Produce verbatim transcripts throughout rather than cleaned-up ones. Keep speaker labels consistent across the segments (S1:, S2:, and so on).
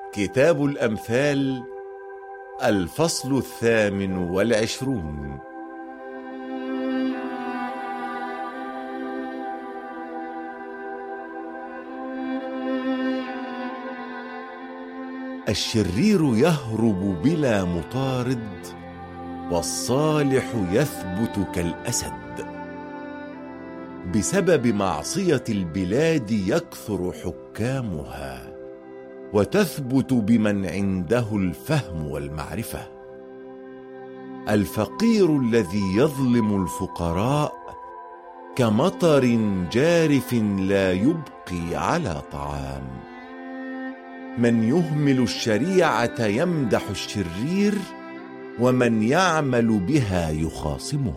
S1: كتاب الأمثال الفصل الثامن والعشرون. الشرير يهرب بلا مطارد، والصالح يثبت كالأسد. بسبب معصية البلاد يكثر حكامها، وتثبت بمن عنده الفهم والمعرفة. الفقير الذي يظلم الفقراء كمطر جارف لا يبقي على طعام. من يهمل الشريعة يمدح الشرير، ومن يعمل بها يخاصمه.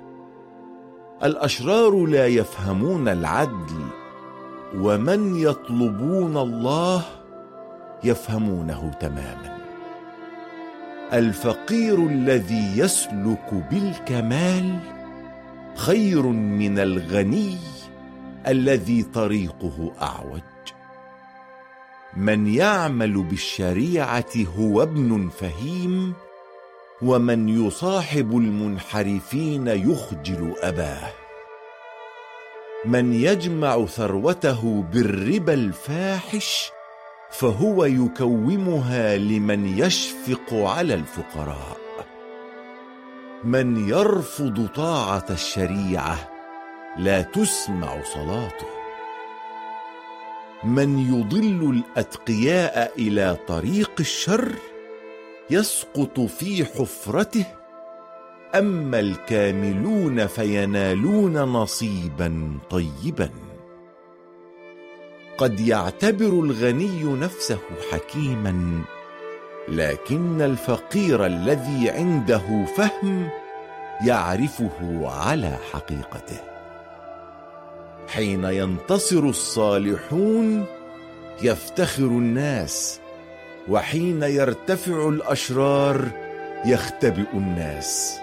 S1: الأشرار لا يفهمون العدل، ومن يطلبون الله يفهمونه تماما. الفقير الذي يسلك بالكمال خير من الغني الذي طريقه أعوج. من يعمل بالشريعة هو ابن فهيم، ومن يصاحب المنحرفين يخجل أباه. من يجمع ثروته بالربا الفاحش فهو يكومها لمن يشفق على الفقراء. من يرفض طاعة الشريعة لا تسمع صلاته. من يضل الأتقياء إلى طريق الشر يسقط في حفرته، أما الكاملون فينالون نصيبا طيبا. قد يعتبر الغني نفسه حكيما، لكن الفقير الذي عنده فهم يعرفه على حقيقته. حين ينتصر الصالحون يفتخر الناس، وحين يرتفع الأشرار يختبئ الناس.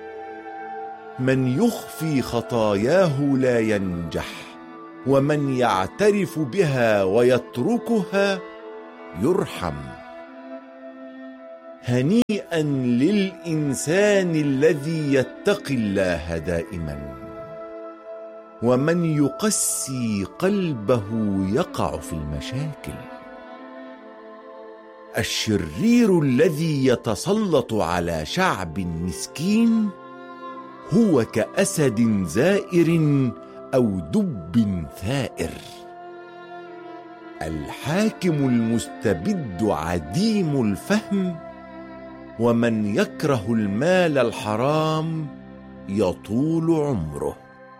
S1: من يخفي خطاياه لا ينجح، ومن يعترف بها ويتركها يرحم. هنيئا للإنسان الذي يتقي الله دائما، ومن يقسي قلبه يقع في المشاكل. الشرير الذي يتسلط على شعب مسكين هو كأسد زائر أو دب ثائر. الحاكم المستبد عديم الفهم، ومن يكره المال الحرام يطول عمره.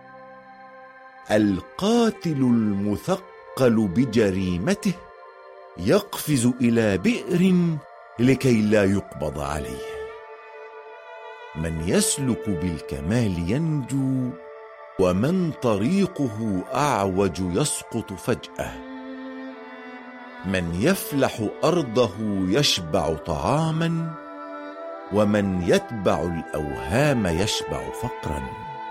S1: القاتل المثقل بجريمته يقفز إلى بئر لكي لا يقبض عليه. من يسلك بالكمال ينجو، ومن طريقه أعوج يسقط فجأة. من يفلح أرضه يشبع طعاما، ومن يتبع الأوهام يشبع فقرا.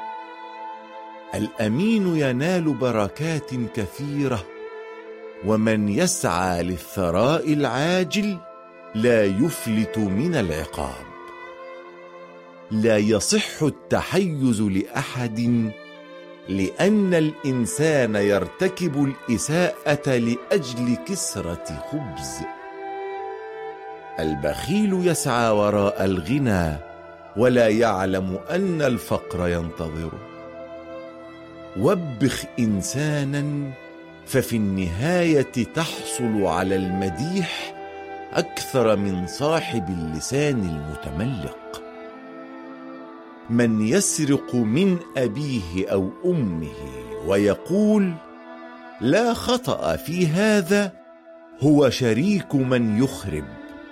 S1: الأمين ينال بركات كثيرة، ومن يسعى للثراء العاجل لا يفلت من العقاب. لا يصح التحيز لأحد، لأن الإنسان يرتكب الإساءة لأجل كسرة خبز. البخيل يسعى وراء الغنى، ولا يعلم أن الفقر ينتظره. وبخ إنسانا، ففي النهاية تحصل على المديح أكثر من صاحب اللسان المتملق. من يسرق من أبيه أو أمه ويقول لا خطأ في هذا هو شريك من يخرب.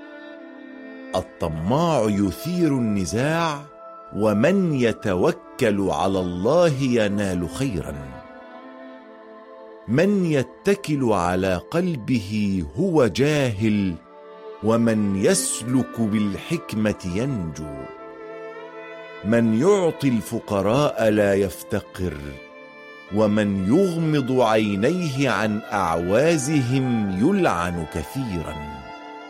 S1: الطماع يثير النزاع، ومن يتوكل على الله ينال خيرا. من يتكل على قلبه هو جاهل، ومن يسلك بالحكمة ينجو. من يعطي الفقراء لا يفتقر، ومن يغمض عينيه عن أعوازهم يلعن كثيرا.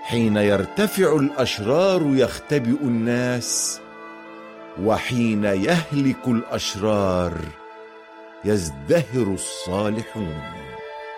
S1: حين يرتفع الأشرار يختبئ الناس، وحين يهلك الأشرار يزدهر الصالحون.